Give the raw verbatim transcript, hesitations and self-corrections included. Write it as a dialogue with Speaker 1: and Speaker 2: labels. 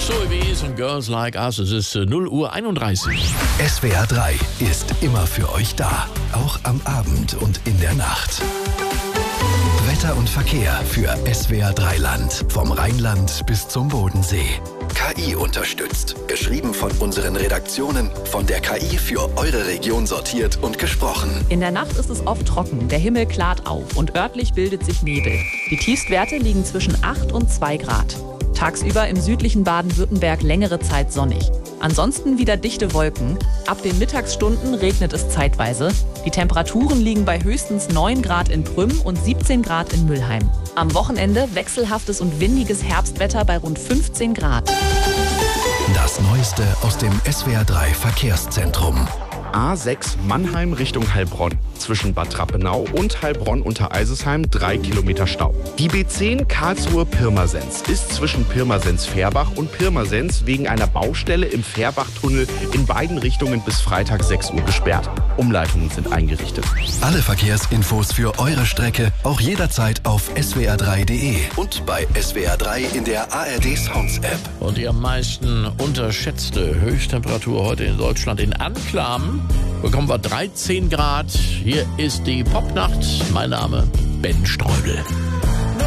Speaker 1: Zoe und Girls Like Us. Es ist null Uhr einunddreißig.
Speaker 2: S W R drei ist immer für euch da. Auch am Abend und in der Nacht. Wetter und Verkehr für S W R drei Land. Vom Rheinland bis zum Bodensee. K I unterstützt. Geschrieben von unseren Redaktionen. Von der K I für eure Region sortiert und gesprochen.
Speaker 3: In der Nacht ist es oft trocken. Der Himmel klart auf und örtlich bildet sich Nebel. Die Tiefstwerte liegen zwischen acht und zwei Grad. Tagsüber im südlichen Baden-Württemberg längere Zeit sonnig. Ansonsten wieder dichte Wolken. Ab den Mittagsstunden regnet es zeitweise. Die Temperaturen liegen bei höchstens neun Grad in Prüm und siebzehn Grad in Mülheim. Am Wochenende wechselhaftes und windiges Herbstwetter bei rund fünfzehn Grad.
Speaker 2: Das Neueste aus dem S W R drei Verkehrszentrum.
Speaker 4: A sechs Mannheim Richtung Heilbronn. Zwischen Bad Rappenau und Heilbronn unter Eisesheim drei Kilometer Stau. Die B zehn Karlsruhe-Pirmasens ist zwischen Pirmasens-Fährbach und Pirmasens wegen einer Baustelle im Fährbachtunnel in beiden Richtungen bis Freitag sechs Uhr gesperrt. Umleitungen sind eingerichtet.
Speaker 2: Alle Verkehrsinfos für eure Strecke auch jederzeit auf s w r drei punkt d e und bei S W R drei in der A R D Sounds App.
Speaker 1: Und die am meisten unterschätzte Höchsttemperatur heute in Deutschland in Anklam bekommen wir dreizehn Grad. Hier ist die Popnacht. Mein Name Ben Streudel.